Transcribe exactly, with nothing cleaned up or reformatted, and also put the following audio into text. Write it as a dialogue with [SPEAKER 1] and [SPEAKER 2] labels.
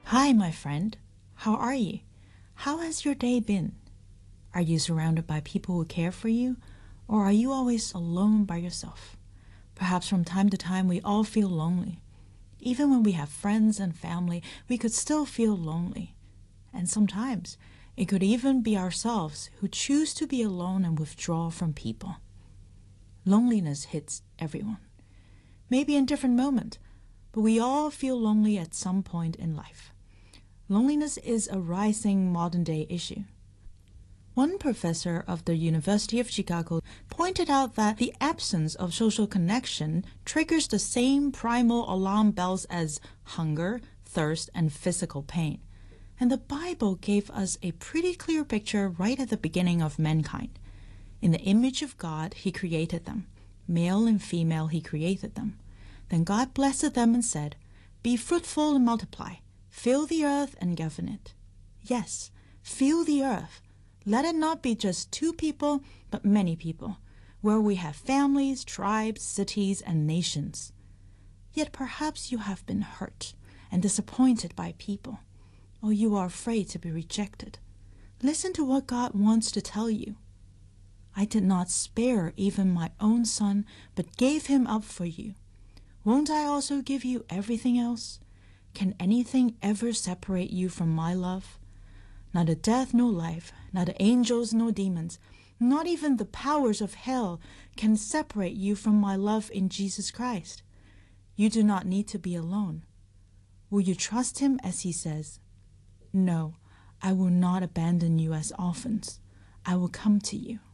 [SPEAKER 1] Hi, my friend. How are you? How has your day been? Are you surrounded by people who care for you, or are you always alone by yourself? Perhaps from time to time we all feel lonely. Even when we have friends and family, we could still feel lonely. And sometimes it could even be ourselves who choose to be alone and withdraw from people. Loneliness hits everyone. Maybe in different moments, but we all feel lonely at some point in life. Loneliness is a rising modern-day issue. One professor of the University of Chicago pointed out that the absence of social connection triggers the same primal alarm bells as hunger, thirst, and physical pain. And the Bible gave us a pretty clear picture right at the beginning of mankind. In the image of God, He created them. Male and female, He created them. Then God blessed them and said, "Be fruitful and multiply. Fill the earth and govern it." Yes, fill the earth. Let it not be just two people, but many people, where we have families, tribes, cities, and nations. Yet perhaps you have been hurt and disappointed by people, or you are afraid to be rejected. Listen to what God wants to tell you. "I did not spare even my own son, but gave him up for you. Won't I also give you everything else? Can anything ever separate you from my love? Neither death nor life, neither angels nor demons, not even the powers of hell can separate you from my love in Jesus Christ. You do not need to be alone. Will you trust Him as He says? No, I will not abandon you as orphans. I will come to you."